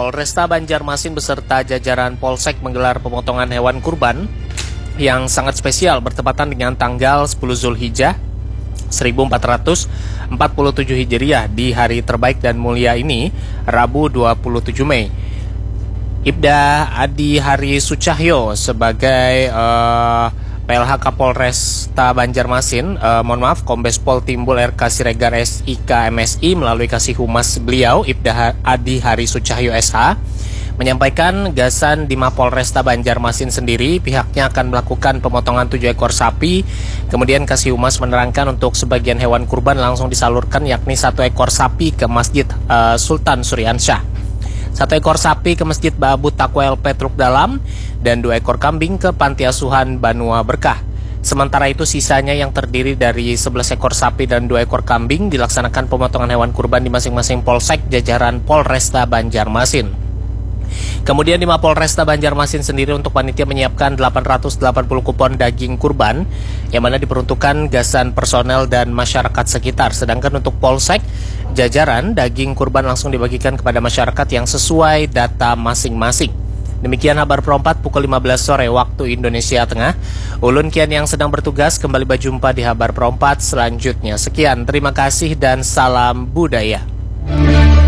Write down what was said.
Polresta Banjarmasin beserta jajaran Polsek menggelar pemotongan hewan kurban yang sangat spesial bertepatan dengan tanggal 10 Zulhijjah 1447 Hijriah di hari terbaik dan mulia ini, Rabu 27 Mei. Ibda Adi Hari Sucahyo sebagai PLH Kapolresta Banjarmasin, Kombes Pol Timbul RK Siregar SIK MSI melalui Kasih Humas beliau, Ibda Adi Hari Sucahyo SH, menyampaikan gasan di Mapolresta Banjarmasin sendiri pihaknya akan melakukan pemotongan 7 ekor sapi. Kemudian Kasih Humas menerangkan untuk sebagian hewan kurban langsung disalurkan, yakni 1 ekor sapi ke Masjid Sultan Suryansyah, 1 ekor sapi ke Masjid Ba'abut Taqwa LP Truk Dalam, dan 2 ekor kambing ke Panti Asuhan Banua Berkah. Sementara itu sisanya yang terdiri dari 11 ekor sapi dan 2 ekor kambing dilaksanakan pemotongan hewan kurban di masing-masing polsek jajaran Polresta Banjarmasin. Kemudian di Mapolresta Banjarmasin sendiri untuk panitia menyiapkan 880 kupon daging kurban yang mana diperuntukkan gasan personel dan masyarakat sekitar. Sedangkan untuk polsek jajaran, daging kurban langsung dibagikan kepada masyarakat yang sesuai data masing-masing. Demikian kabar Pro4 pukul 15 sore waktu Indonesia Tengah. Ulun Kian yang sedang bertugas kembali berjumpa di kabar Pro4 selanjutnya. Sekian, terima kasih dan salam budaya.